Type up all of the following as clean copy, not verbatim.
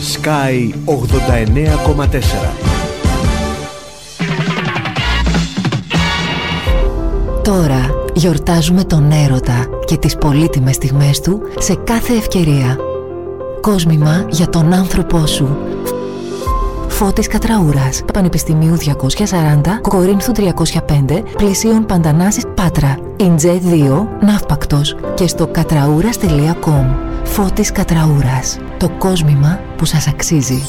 Sky 89,4. Τώρα γιορτάζουμε τον έρωτα και τις πολύτιμες στιγμές του σε κάθε ευκαιρία. Κόσμημα για τον άνθρωπό σου. Φώτης Κατραούρας, Πανεπιστημίου 240, Κορίνθου 305, Πλησίων Παντανάσης, Πάτρα. Ιντζέ 2, Ναύπακτος και στο κατραούρας.com. Φώτης Κατραούρας, το κόσμημα που σας αξίζει.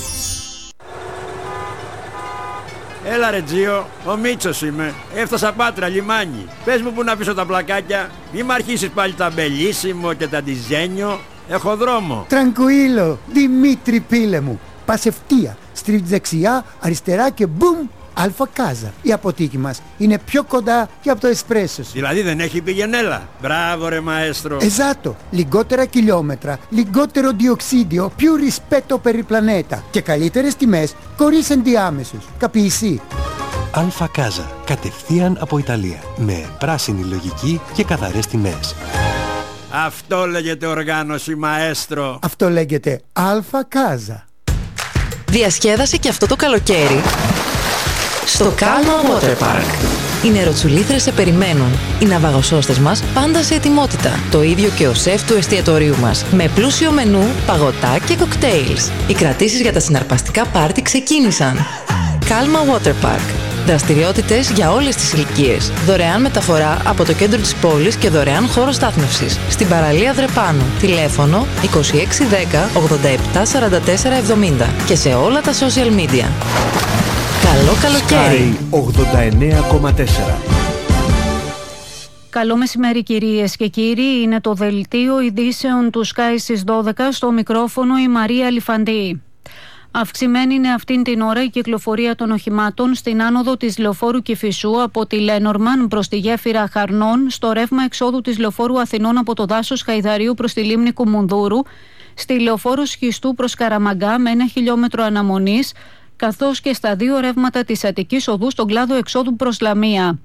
Έλα ρε Τζίο, ο Μίτσος είμαι. Έφτασα Πάτρα, λιμάνι. Πες μου που να πίσω τα πλακάκια. Μη μ' αρχίσεις πάλι τα μπελίσιμο και τα ντιζένιο. Έχω δρόμο. Τρανκουίλο, Δημήτρη πίλε μου. Πας ευθεία, στρίβεις δεξιά, αριστερά και μπουμ, Αλφα Κάζα. Η αποθήκη μας είναι πιο κοντά και από το εσπρέσο σου. Δηλαδή δεν έχει πηγενέλα. Μπράβο ρε μαέστρο. Esatto, λιγότερα χιλιόμετρα, λιγότερο διοξίδιο, più rispetto per il pianeta και καλύτερες τιμές χωρίς ενδιάμεσους. Capisci? Αλφα Κάζα, κατευθείαν από Ιταλία, με πράσινη λογική και καθαρές τιμές. Αυτό λέγεται οργάνωση μαέστρο. Αυτό λέγεται Αλφα Κάζα. Διασκέδασε και αυτό το καλοκαίρι στο Calma Water Park. Οι νεροτσουλήθρες σε περιμένουν. Οι ναυαγοσώστες μας πάντα σε ετοιμότητα. Το ίδιο και ο σεφ του εστιατορίου μας. Με πλούσιο μενού, παγωτά και κοκτέιλς. Οι κρατήσεις για τα συναρπαστικά πάρτι ξεκίνησαν. Calma Water Park. Δραστηριότητες για όλες τις ηλικίες. Δωρεάν μεταφορά από το κέντρο της πόλης και δωρεάν χώρο στάθμευσης. Στην παραλία Δρεπάνου. Τηλέφωνο 2610 87 44 70 και σε όλα τα social media. Καλό καλοκαίρι. Sky 89,4. Καλό μεσημέρι κυρίες και κύριοι, είναι το δελτίο ειδήσεων του Sky στις 12, στο μικρόφωνο η Μαρία Λιφαντή. Αυξημένη είναι αυτήν την ώρα η κυκλοφορία των οχημάτων στην άνοδο της λεωφόρου Κηφισού από τη Λένορμαν προς τη γέφυρα Χαρνών, στο ρεύμα εξόδου της λεωφόρου Αθηνών από το δάσος Χαϊδαρίου προς τη λίμνη Κουμουνδούρου, στη λεωφόρου Σχιστού προς Καραμαγκά με 1 χιλιόμετρο αναμονής, καθώς και στα δύο ρεύματα της Αττικής Οδού στον κλάδο εξόδου προς Λαμία.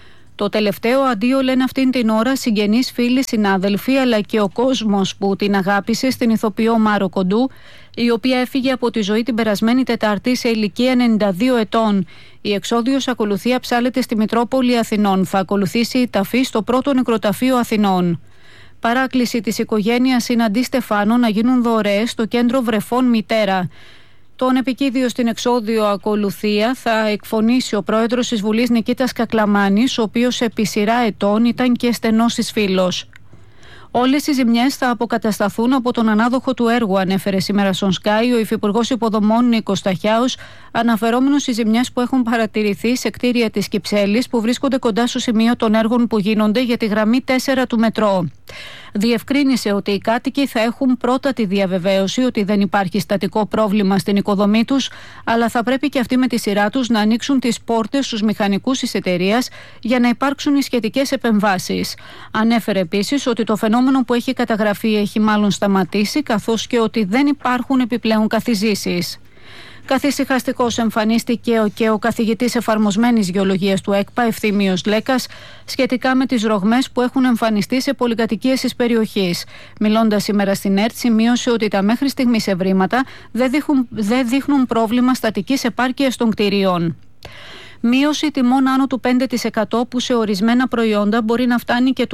Το τελευταίο αντίο λένε αυτήν την ώρα συγγενείς, φίλοι, συνάδελφοι, αλλά και ο κόσμος που την αγάπησε στην ηθοποιό Μάρο Κοντού, η οποία έφυγε από τη ζωή την περασμένη Τετάρτη σε ηλικία 92 ετών. Η εξόδιος ακολουθία ψάλεται στη Μητρόπολη Αθηνών. Θα ακολουθήσει η ταφή στο πρώτο νεκροταφείο Αθηνών. Παράκληση της οικογένειας είναι αντί Στεφάνο να γίνουν δωρεές στο κέντρο Βρεφών Μητέρα. Τον επικίδιο στην εξόδιο ακολουθία θα εκφωνήσει ο πρόεδρος της Βουλής Νικήτας Κακλαμάνης, ο οποίος επί σειρά ετών ήταν και στενός της φίλος. Όλες οι ζημιές θα αποκατασταθούν από τον ανάδοχο του έργου, ανέφερε σήμερα στον Sky ο Υφυπουργός Υποδομών Νίκος Ταχιάους, αναφερόμενος στις ζημιές που έχουν παρατηρηθεί σε κτίρια της Κυψέλης που βρίσκονται κοντά στο σημείο των έργων που γίνονται για τη γραμμή 4 του μετρό. Διευκρίνησε ότι οι κάτοικοι θα έχουν πρώτα τη διαβεβαίωση ότι δεν υπάρχει στατικό πρόβλημα στην οικοδομή τους, αλλά θα πρέπει και αυτοί με τη σειρά τους να ανοίξουν τις πόρτες στους μηχανικούς της εταιρείας για να υπάρξουν οι σχετικές επεμβάσεις. Ανέφερε επίσης ότι το φαινόμενο που έχει καταγραφεί έχει μάλλον σταματήσει, καθώς και ότι δεν υπάρχουν επιπλέον καθιζήσεις. Καθησυχαστικός εμφανίστηκε και ο καθηγητής εφαρμοσμένης γεωλογίας του ΕΚΠΑ, Ευθύμιος Λέκας, σχετικά με τις ρογμές που έχουν εμφανιστεί σε πολυκατοικίες της περιοχής. Μιλώντας σήμερα στην ΕΡΤ, σημείωσε ότι τα μέχρι στιγμής ευρήματα δεν δείχνουν πρόβλημα στατικής επάρκειας των κτηρίων. Μείωση τιμών άνω του 5% που σε ορισμένα προϊόντα μπορεί να φτάνει και το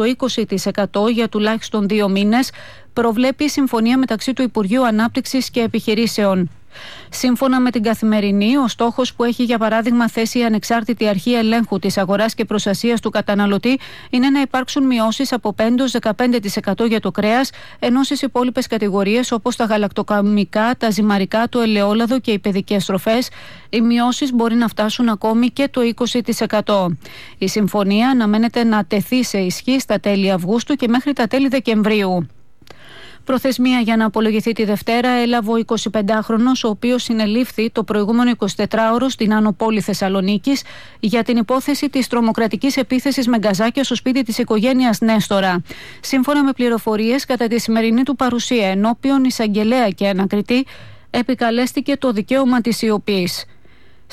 20% για τουλάχιστον 2 μήνες, προβλέπει η συμφωνία μεταξύ του Υπουργείου Ανάπτυξης και Επιχειρήσεων. Σύμφωνα με την Καθημερινή, ο στόχος που έχει για παράδειγμα θέσει η Ανεξάρτητη Αρχή Ελέγχου της Αγοράς και Προστασίας του Καταναλωτή είναι να υπάρξουν μειώσεις από 5-15% για το κρέας, ενώ στις υπόλοιπες κατηγορίες όπως τα γαλακτοκομικά, τα ζυμαρικά, το ελαιόλαδο και οι παιδικές τροφές, οι μειώσεις μπορεί να φτάσουν ακόμη και το 20%. Η συμφωνία αναμένεται να τεθεί σε ισχύ στα τέλη Αυγούστου και μέχρι τα τέλη Δεκεμβρίου. Προθεσμία για να απολογηθεί τη Δευτέρα έλαβε ο 25χρονος, ο οποίος συνελήφθη το προηγούμενο 24ωρο στην Άνω Πόλη Θεσσαλονίκης για την υπόθεση της τρομοκρατικής επίθεσης με γκαζάκια στο σπίτι της οικογένειας Νέστορα. Σύμφωνα με πληροφορίες, κατά τη σημερινή του παρουσία ενώπιον εισαγγελέα και ανακριτή, επικαλέστηκε το δικαίωμα της σιωπής.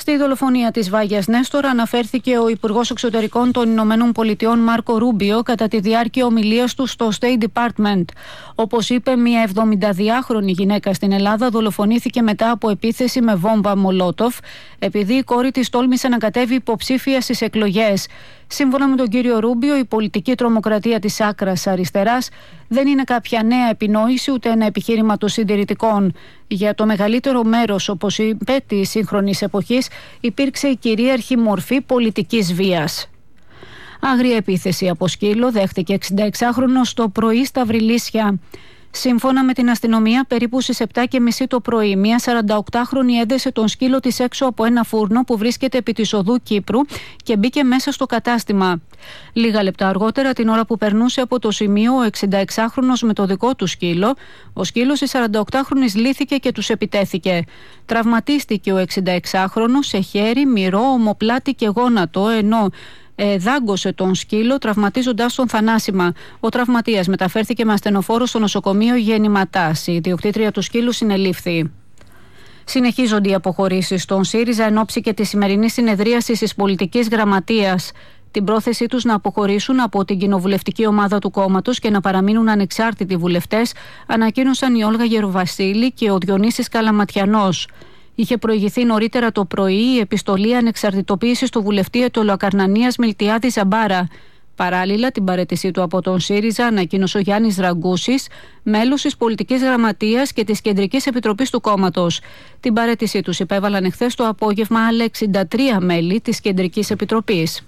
Στη δολοφονία της Βάγιας Νέστορα αναφέρθηκε ο Υπουργός Εξωτερικών των Ηνωμένων Πολιτειών Μάρκο Ρούμπιο κατά τη διάρκεια ομιλίας του στο State Department. Όπως είπε, μια 72χρονη γυναίκα στην Ελλάδα δολοφονήθηκε μετά από επίθεση με βόμβα Μολότοφ, επειδή η κόρη της τόλμησε να κατέβει υποψήφια στις εκλογές. Σύμφωνα με τον κύριο Ρούμπιο, η πολιτική τρομοκρατία της άκρας αριστεράς δεν είναι κάποια νέα επινόηση ούτε ένα επιχείρημα των συντηρητικών. Για το μεγαλύτερο μέρος, όπως είπε, της σύγχρονης εποχής υπήρξε η κυρίαρχη μορφή πολιτικής βίας. Άγρια επίθεση από σκύλο δέχτηκε 66χρονος το πρωί στα Βρυλίσια. Σύμφωνα με την αστυνομία, περίπου στις 7:30 το πρωί, μια 48χρονη έδεσε τον σκύλο της έξω από ένα φούρνο που βρίσκεται επί της οδού Κύπρου και μπήκε μέσα στο κατάστημα. Λίγα λεπτά αργότερα, την ώρα που περνούσε από το σημείο ο 66χρονος με το δικό του σκύλο, ο σκύλος της 48χρονης λύθηκε και τους επιτέθηκε. Τραυματίστηκε ο 66χρονος σε χέρι, μυρό, ομοπλάτη και γόνατο, ενώ δάγκωσε τον σκύλο, τραυματίζοντας τον θανάσιμα. Ο τραυματίας μεταφέρθηκε με ασθενοφόρο στο νοσοκομείο Γεννηματάς. Η ιδιοκτήτρια του σκύλου συνελήφθη. Συνεχίζονται οι αποχωρήσεις στον ΣΥΡΙΖΑ εν ώψη και τη σημερινή συνεδρίαση της πολιτικής γραμματείας. Την πρόθεσή τους να αποχωρήσουν από την κοινοβουλευτική ομάδα του κόμματος και να παραμείνουν ανεξάρτητοι βουλευτές ανακοίνωσαν η Όλγα Γεροβασίλη και ο Διονύσης Καλαματιανός. Είχε προηγηθεί νωρίτερα το πρωί η επιστολή ανεξαρτητοποίησης του βουλευτή Αιτωλοακαρνανίας Μιλτιάδη Ζαμπάρα. Παράλληλα, την παραίτησή του από τον ΣΥΡΙΖΑ ανακοίνωσε ο Γιάννης Ραγκούσης, μέλος της πολιτικής γραμματείας και της κεντρικής επιτροπής του κόμματος. Την παραίτησή τους υπέβαλαν εχθές το απόγευμα άλλα 63 μέλη της κεντρικής επιτροπής.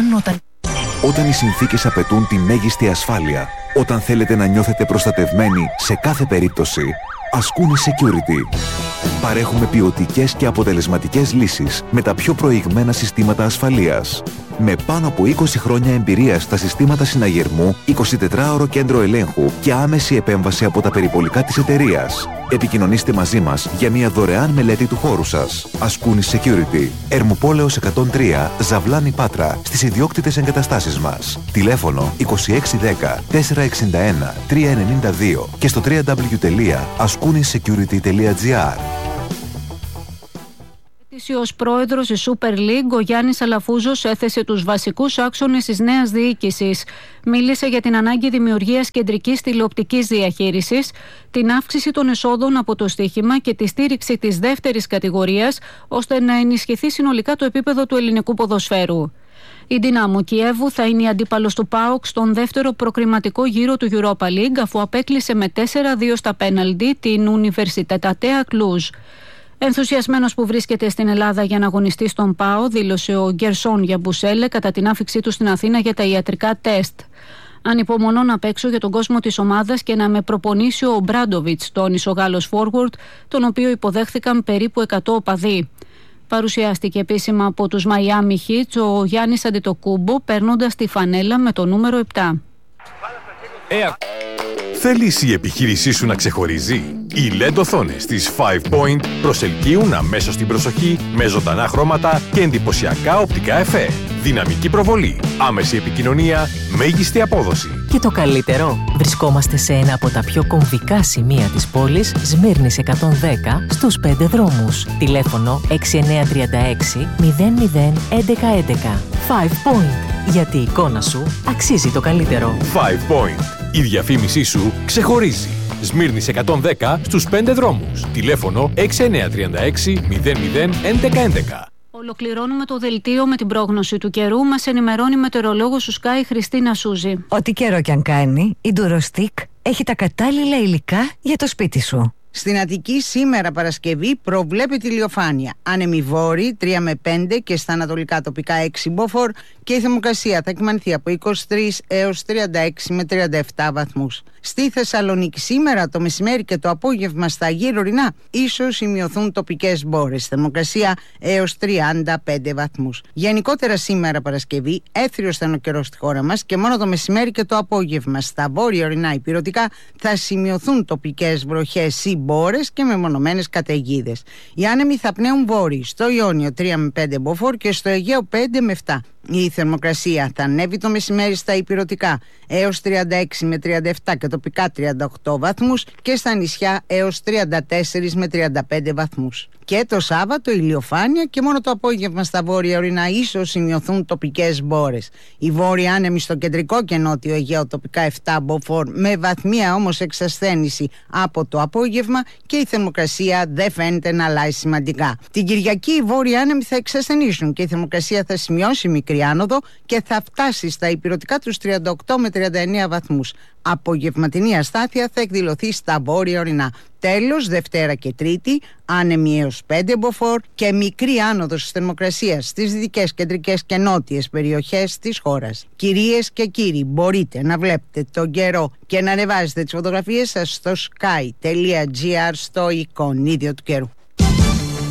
Όταν οι συνθήκες απαιτούν τη μέγιστη ασφάλεια, όταν θέλετε να νιώθετε προστατευμένοι σε κάθε περίπτωση, Ascuni Security. Παρέχουμε ποιοτικές και αποτελεσματικές λύσεις με τα πιο προηγμένα συστήματα ασφαλείας. Με πάνω από 20 χρόνια εμπειρία στα συστήματα συναγερμού, 24ωρο κέντρο ελέγχου και άμεση επέμβαση από τα περιπολικά της εταιρείας. Επικοινωνήστε μαζί μας για μια δωρεάν μελέτη του χώρου σας. Ascuni Security. Ερμοπόλεως 103, Ζαβλάνη Πάτρα, στις ιδιόκτητες εγκαταστάσεις μας. Τηλέφωνο 2610 461 392 και στο www.ascunisecurity.gr. Ως πρόεδρος της Super League, ο Γιάννης Αλαφούζος έθεσε τους βασικούς άξονες της νέας διοίκησης. Μίλησε για την ανάγκη δημιουργίας κεντρικής τηλεοπτικής διαχείρισης, την αύξηση των εσόδων από το στοίχημα και τη στήριξη της δεύτερης κατηγορίας, ώστε να ενισχυθεί συνολικά το επίπεδο του ελληνικού ποδοσφαίρου. Η Δυνάμο Κιέβου θα είναι η αντίπαλος του ΠΑΟΚ στον δεύτερο προκριματικό γύρο του Europa League, αφού απέκλεισε με 4-2 στα πέναλτι την Universitatea Cluj. Ενθουσιασμένος που βρίσκεται στην Ελλάδα για να αγωνιστεί στον ΠΑΟ, δήλωσε ο Γκερσόν Γιαμπουσέλε κατά την άφιξή του στην Αθήνα για τα ιατρικά τεστ. Ανυπομονώ να παίξω για τον κόσμο της ομάδας και να με προπονήσει ο Μπράντοβιτς, τόνισε ο Γάλλος forward, τον οποίο υποδέχθηκαν περίπου 100 οπαδοί. Παρουσιάστηκε επίσημα από τους Miami Heat ο Γιάννης Αντετοκούμπο, παίρνοντας τη φανέλα με το νούμερο 7. Θέλεις η επιχείρησή σου να ξεχωρίζει? Οι LED οθόνες της 5 Point προσελκύουν αμέσως την προσοχή με ζωντανά χρώματα και εντυπωσιακά οπτικά εφέ. Δυναμική προβολή, άμεση επικοινωνία, μέγιστη απόδοση. Και το καλύτερο, βρισκόμαστε σε ένα από τα πιο κομβικά σημεία της πόλης, Σμύρνης 110, στους 5 δρόμους. Τηλέφωνο 6936 00 1111. 5 Point, γιατί η εικόνα σου αξίζει το καλύτερο. 5 Point, η διαφήμισή σου ξεχωρίζει. Σμύρνης 110 στους 5 δρόμους. Τηλέφωνο 6936 00 1111. Ολοκληρώνουμε το δελτίο με την πρόγνωση του καιρού. Μας ενημερώνει η μετεωρολόγος του Sky Χριστίνα Σούζη. Ό,τι καιρό κι αν κάνει, η Ντουροστίκ έχει τα κατάλληλα υλικά για το σπίτι σου. Στην Αττική σήμερα Παρασκευή προβλέπεται ηλιοφάνεια. Άνεμοι βόρειοι 3 με 5 και στα ανατολικά τοπικά 6 μποφόρ και η θερμοκρασία θα κυμανθεί από 23 έως 36 με 37 βαθμούς. Στη Θεσσαλονίκη σήμερα το μεσημέρι και το απόγευμα στα γύρω ορεινά ίσως σημειωθούν τοπικές μπόρες. Θερμοκρασία έως 35 βαθμούς. Γενικότερα σήμερα Παρασκευή έθριος θα είναι ο καιρός στη χώρα μας και μόνο το μεσημέρι και το απόγευμα στα βόρεια ορεινά υπηρετικά θα σημειωθούν τοπικές βροχές ή μπόρες και μεμονωμένες καταιγίδες. Οι άνεμοι θα πνέουν βόρειοι, στο Ιόνιο 3 με 5 μποφόρ και στο Αιγαίο 5 με 7. Η θερμοκρασία θα ανέβει το μεσημέρι στα ηπειρωτικά έως 36 με 37 και τοπικά 38 βαθμούς και στα νησιά έως 34 με 35 βαθμούς. Και το Σάββατο ηλιοφάνεια και μόνο το απόγευμα στα βόρεια ορεινά ίσως σημειωθούν τοπικές μπόρες. Οι βόρειοι άνεμοι στο κεντρικό και νότιο Αιγαίο τοπικά 7 μποφόρ με βαθμία όμως εξασθένηση από το απόγευμα και η θερμοκρασία δεν φαίνεται να αλλάζει σημαντικά. Την Κυριακή οι βόρειοι άνεμοι θα εξασθενήσουν και η θερμοκρασία θα σημειώσει μικρή άνοδο και θα φτάσει στα ηπειρωτικά τους 38 με 39 βαθμούς. Απογευματινή αστάθεια θα εκδηλωθεί στα βόρεια ορεινά. Τέλος, Δευτέρα και Τρίτη, άνεμοι έως 5 μποφόρ και μικρή άνοδος της θερμοκρασίας στις δυτικές, κεντρικές και νότιες περιοχές της χώρας. Κυρίες και κύριοι, μπορείτε να βλέπετε τον καιρό και να ανεβάζετε τις φωτογραφίες σας στο sky.gr στο εικονίδιο του καιρού.